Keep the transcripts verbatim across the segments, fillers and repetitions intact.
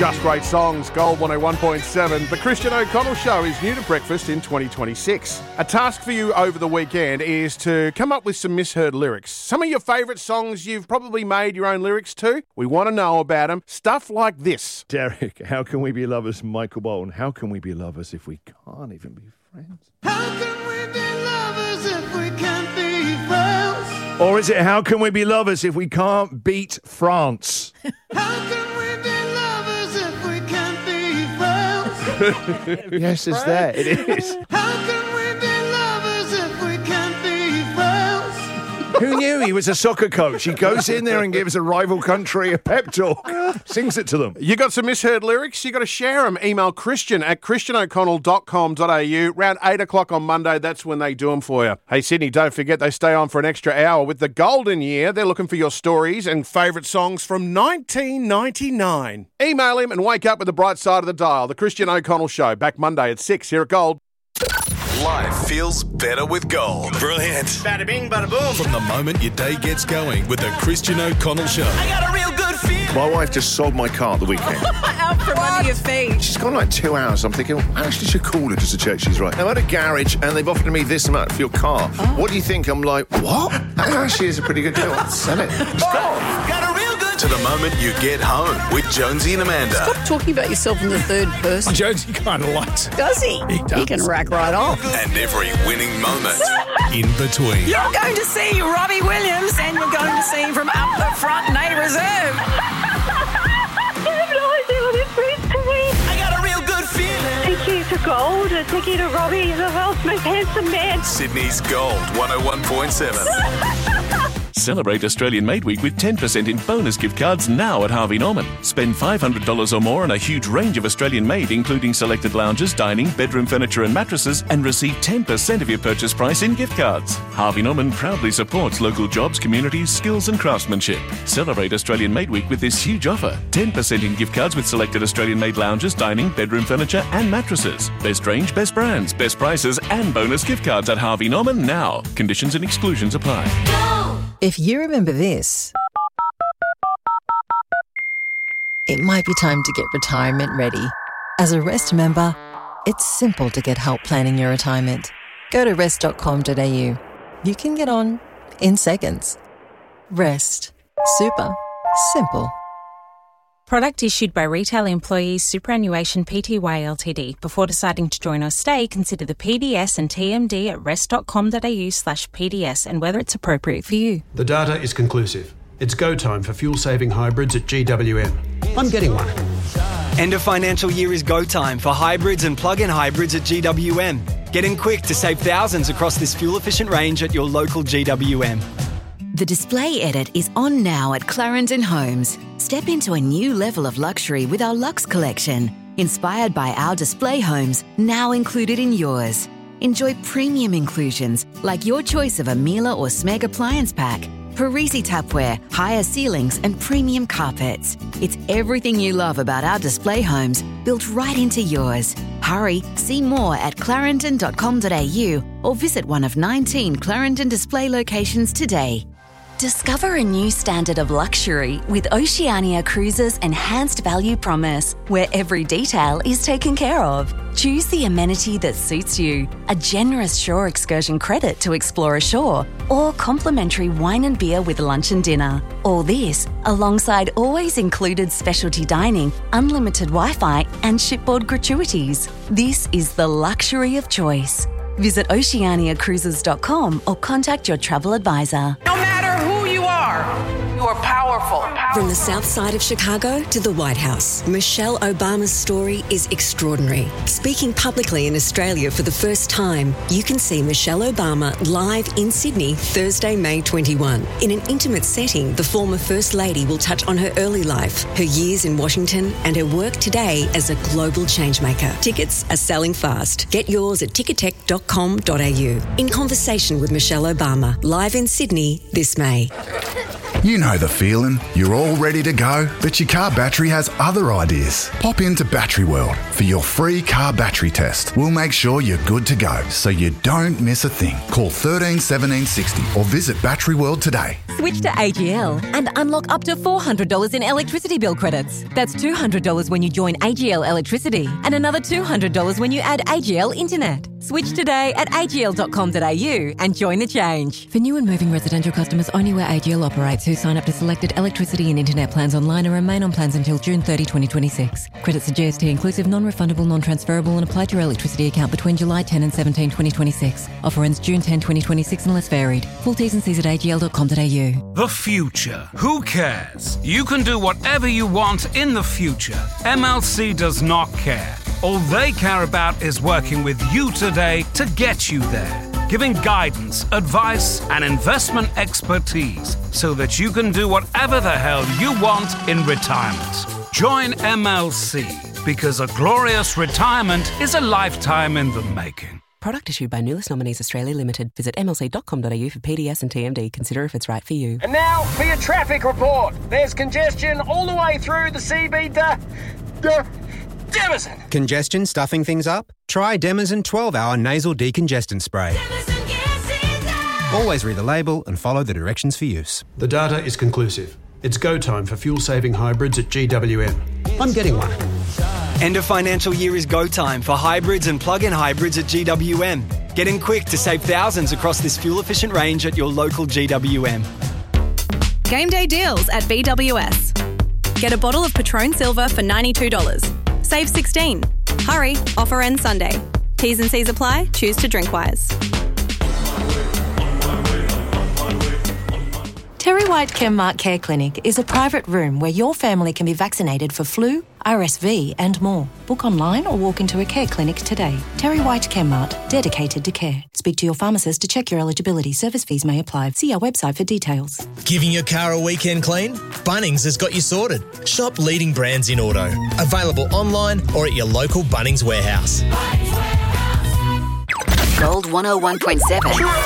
Just great songs. Gold one oh one point seven. The Christian O'Connell Show is new to breakfast in twenty twenty-six. A task for you over the weekend is to come up with some misheard lyrics. Some of your favourite songs you've probably made your own lyrics to. We want to know about them. Stuff like this. Derek, how can we be lovers? Michael Bolton, how can we be lovers if we can't even be friends? How can we be lovers if we can't be friends? Or is it, how can we be lovers if we can't beat France? How can we be lovers if we can't be friends? Yes, it's there. It is. How can we be lovers if we can't be friends? Who knew he was a soccer coach? He goes in there and gives a rival country a pep talk. Sings it to them. You got some misheard lyrics? You got to share them. Email Christian at christian o'connell dot com dot a u. Around eight o'clock on Monday, that's when they do them for you. Hey, Sydney, don't forget they stay on for an extra hour with the Golden Year. They're looking for your stories and favourite songs from nineteen ninety-nine. Email him and wake up with the bright side of the dial. The Christian O'Connell Show, back Monday at six here at Gold. Life feels better with Gold. Brilliant. Bada bing, bada boom. From the moment your day gets going with the Christian O'Connell Show. I got a real good feeling. My wife just sold my car at the weekend. Out from under your feet. She's gone like two hours. I'm thinking, well, I actually should call her just to check she's right. I'm at a garage and they've offered me this amount for your car. Oh. What do you think? I'm like, what? That actually is a pretty good deal. Sell it. It's gone. Got a real good To the moment you get home with Jonesy and Amanda. Stop talking about yourself in the third person. Jonesy kind of likes it. Does he? He does. He can rack right off. And every winning moment in between. You're going to see Robbie Williams and you're going to see him from up the front, Nate Reserve. I got a real good feeling. Take you to Gold, take you to Robbie, the world's most handsome man. Sydney's Gold one oh one point seven. Celebrate Australian Made Week with ten percent in bonus gift cards now at Harvey Norman. Spend five hundred dollars or more on a huge range of Australian made, including selected lounges, dining, bedroom furniture and mattresses, and receive ten percent of your purchase price in gift cards. Harvey Norman proudly supports local jobs, communities, skills and craftsmanship. Celebrate Australian Made Week with this huge offer. ten percent in gift cards with selected Australian made lounges, dining, bedroom furniture and mattresses. Best range, best brands, best prices and bonus gift cards at Harvey Norman now. Conditions and exclusions apply. If you remember this, it might be time to get retirement ready. As a Rest member, it's simple to get help planning your retirement. Go to rest dot com dot a u. You can get on in seconds. Rest. Super. Simple. Product issued by Retail Employees Superannuation Pty Ltd. Before deciding to join or stay, consider the P D S and T M D at rest dot com dot a u slash P D S and whether it's appropriate for you. The data is conclusive. It's go time for fuel-saving hybrids at G W M. I'm getting one. End of financial year is go time for hybrids and plug-in hybrids at G W M. Get in quick to save thousands across this fuel-efficient range at your local G W M. The Display Edit is on now at Clarendon Homes. Step into a new level of luxury with our Luxe collection, inspired by our display homes, now included in yours. Enjoy premium inclusions like your choice of a Miele or Smeg appliance pack, Parisi tapware, higher ceilings and premium carpets. It's everything you love about our display homes, built right into yours. Hurry, see more at clarendon dot com dot a u or visit one of nineteen Clarendon display locations today. Discover a new standard of luxury with Oceania Cruises' enhanced value promise, where every detail is taken care of. Choose the amenity that suits you, a generous shore excursion credit to explore ashore, or complimentary wine and beer with lunch and dinner. All this alongside always included specialty dining, unlimited Wi-Fi and shipboard gratuities. This is the luxury of choice. Visit oceania cruises dot com or contact your travel advisor. No matter who you are, you are powerful. From the south side of Chicago to the White House, Michelle Obama's story is extraordinary. Speaking publicly in Australia for the first time, you can see Michelle Obama live in Sydney Thursday, May twenty-first. In an intimate setting, the former First Lady will touch on her early life, her years in Washington, and her work today as a global changemaker. Tickets are selling fast. Get yours at ticketek dot com dot a u. In conversation with Michelle Obama, live in Sydney this May. You know the feeling. You're all ready to go, but your car battery has other ideas. Pop into Battery World for your free car battery test. We'll make sure you're good to go, so you don't miss a thing. Call thirteen seventeen sixty or visit Battery World today. Switch to A G L and unlock up to four hundred dollars in electricity bill credits. That's two hundred dollars when you join A G L Electricity and another two hundred dollars when you add A G L Internet. Switch today at a g l dot com dot a u and join the change. For new and moving residential customers only where A G L operates who sign up to selected electricity and internet plans online and remain on plans until June thirtieth, twenty twenty-six. Credits are G S T inclusive, non-refundable, non-transferable and apply to your electricity account between July tenth and seventeenth, twenty twenty-six. Offer ends June tenth, twenty twenty-six unless varied. Full T's and C's at a g l dot com dot a u. The future. Who cares? You can do whatever you want in the future. M L C does not care. All they care about is working with you today to get you there, giving guidance, advice, and investment expertise so that you can do whatever the hell you want in retirement. Join M L C because a glorious retirement is a lifetime in the making. Product issued by Nulis Nominees Australia Limited. Visit m l c dot com dot a u for P D S and T M D. Consider if it's right for you. And now for your traffic report. There's congestion all the way through the C B D. D- Demazin. Congestion stuffing things up? Try Demazin twelve hour nasal decongestant spray. Always read the label and follow the directions for use. The data is conclusive. It's go time for fuel-saving hybrids at G W M. I'm getting one. End of financial year is go time for hybrids and plug-in hybrids at G W M. Get in quick to save thousands across this fuel-efficient range at your local G W M. Game day deals at B W S. Get a bottle of Patron Silver for ninety-two dollars. Save sixteen. Hurry, offer ends Sunday. T's and C's apply. Choose to drink wise. Terry White Chemart Care Clinic is a private room where your family can be vaccinated for flu, R S V and more. Book online or walk into a care clinic today. Terry White Chemart, dedicated to care. Speak to your pharmacist to check your eligibility. Service fees may apply. See our website for details. Giving your car a weekend clean? Bunnings has got you sorted. Shop leading brands in auto. Available online or at your local Bunnings warehouse. Gold one oh one point seven.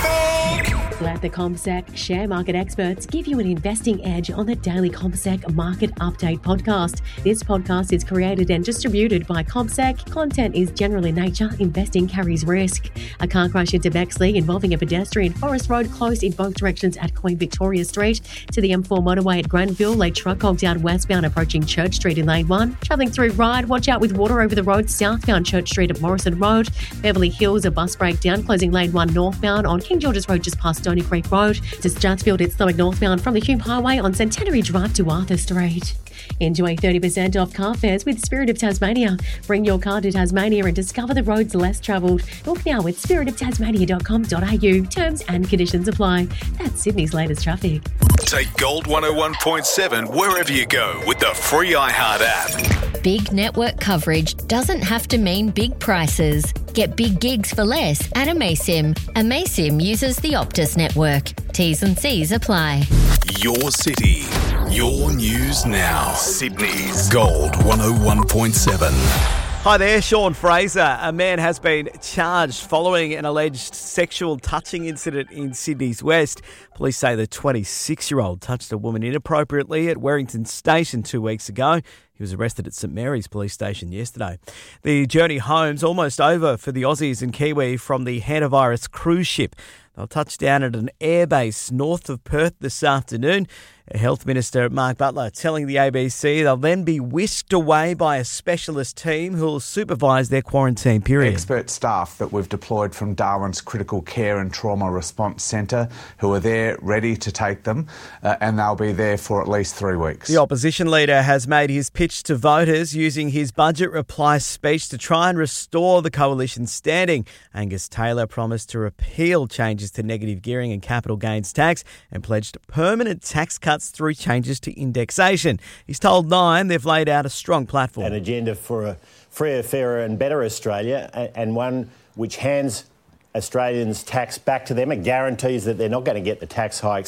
Let the CommSec share market experts give you an investing edge on the daily CommSec Market Update podcast. This podcast is created and distributed by CommSec. Content is general in nature. Investing carries risk. A car crash into Bexley involving a pedestrian. Forest Road closed in both directions at Queen Victoria Street. To the M four motorway at Granville, a truck hogged out westbound approaching Church Street in lane one. Travelling through Ryde, watch out with water over the road southbound Church Street at Morrison Road. Beverly Hills, a bus breakdown closing lane one northbound on King George's Road just past Stony Creek Road. To Strathfield, it's slowing northbound from the Hume Highway on Centenary Drive to Arthur Street. Enjoy thirty percent off car fares with Spirit of Tasmania. Bring your car to Tasmania and discover the roads less travelled. Book now at spirit of tasmania dot com dot a u. Terms and conditions apply. That's Sydney's latest traffic. Take Gold one oh one point seven wherever you go with the free iHeart app. Big network coverage doesn't have to mean big prices. Get big gigs for less at Amaysim. Amaysim uses the Optus network. T's and C's apply. Your city, your news now. Sydney's Gold one oh one point seven. Hi there, Sean Fraser. A man has been charged following an alleged sexual touching incident in Sydney's West. Police say the twenty-six-year-old touched a woman inappropriately at Werrington Station two weeks ago. He was arrested at St Mary's Police Station yesterday. The journey home's almost over for the Aussies and Kiwi from the Hantavirus cruise ship. They'll touch down at an airbase north of Perth this afternoon. Health Minister Mark Butler telling the A B C they'll then be whisked away by a specialist team who will supervise their quarantine period. Expert staff that we've deployed from Darwin's Critical Care and Trauma Response Centre who are there ready to take them, uh, and they'll be there for at least three weeks. The opposition leader has made his pitch to voters using his budget reply speech to try and restore the coalition's standing. Angus Taylor promised to repeal changes to negative gearing and capital gains tax and pledged permanent tax cuts through changes to indexation. He's told Nine they've laid out a strong platform. An agenda for a freer, fairer and better Australia, and one which hands Australians tax back to them and guarantees that they're not going to get the tax hikes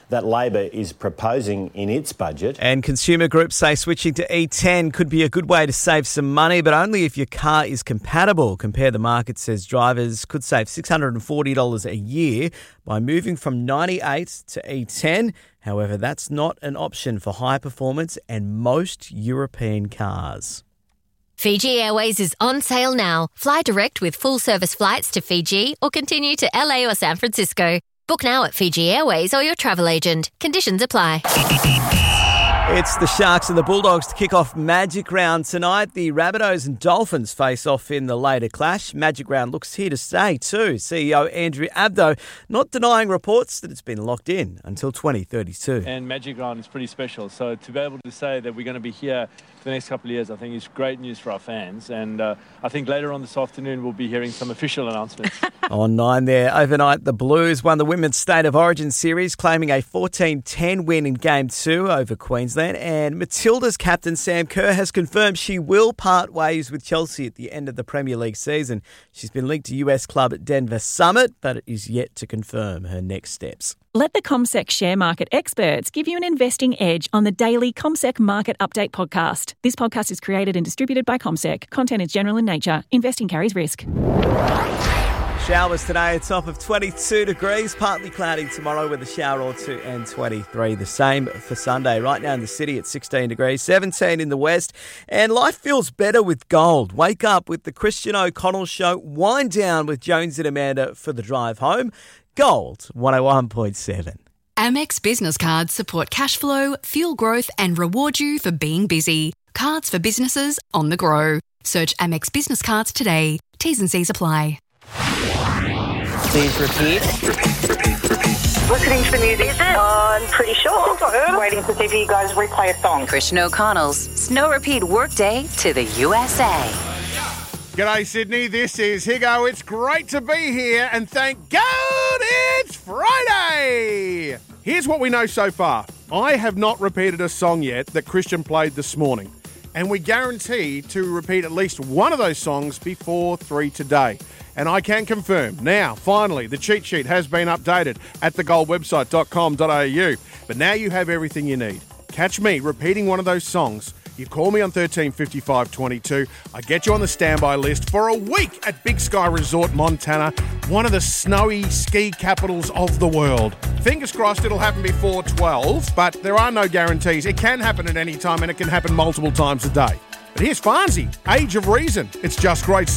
that Labor is proposing in its budget. And consumer groups say switching to E ten could be a good way to save some money, but only if your car is compatible. Compare the Market says drivers could save six hundred forty dollars a year by moving from ninety-eight to E ten. However, that's not an option for high performance and most European cars. Fiji Airways is on sale now. Fly direct with full service flights to Fiji or continue to L A or San Francisco. Book now at Fiji Airways or your travel agent. Conditions apply. It's the Sharks and the Bulldogs to kick off Magic Round tonight. The Rabbitohs and Dolphins face off in the later clash. Magic Round looks here to stay too. C E O Andrew Abdo not denying reports that it's been locked in until twenty thirty-two. And Magic Round is pretty special. So to be able to say that we're going to be here for the next couple of years, I think is great news for our fans. And uh, I think later on this afternoon we'll be hearing some official announcements. On nine there, overnight the Blues won the Women's State of Origin series, claiming a fourteen ten win in Game two over Queensland. And Matilda's captain Sam Kerr has confirmed she will part ways with Chelsea at the end of the Premier League season. She's been linked to U S club Denver Summit, but it is yet to confirm her next steps. Let the CommSec share market experts give you an investing edge on the daily CommSec Market Update podcast. This podcast is created and distributed by CommSec. Content is general in nature. Investing carries risk. Showers today, a top of twenty-two degrees, partly cloudy tomorrow with a shower or two, and twenty-three. The same for Sunday. Right now in the city at sixteen degrees, seventeen in the west, and life feels better with gold. Wake up with the Christian O'Connell Show. Wind down with Jones and Amanda for the drive home. Gold one oh one point seven. Amex Business Cards support cash flow, fuel growth, and reward you for being busy. Cards for businesses on the go. Search Amex Business Cards today. T's and C's apply. Please repeat. Repeat, repeat, repeat. Listening to the music. Is it? I'm pretty sure. I heard it. Waiting to see if you guys replay a song. Christian O'Connell's Snow Repeat Workday to the U S A. G'day, Sydney. This is Higo. It's great to be here, and thank God it's Friday. Here's what we know so far. I have not repeated a song yet that Christian played this morning, and we guarantee to repeat at least one of those songs before three today. And I can confirm, now, finally, the cheat sheet has been updated at the gold website dot com dot a u. But now you have everything you need. Catch me repeating one of those songs. You call me on thirteen fifty-five twenty-two. I get you on the standby list for a week at Big Sky Resort, Montana, one of the snowy ski capitals of the world. Fingers crossed it'll happen before twelve, but there are no guarantees. It can happen at any time, and it can happen multiple times a day. But here's Farnsey, Age of Reason. It's just great.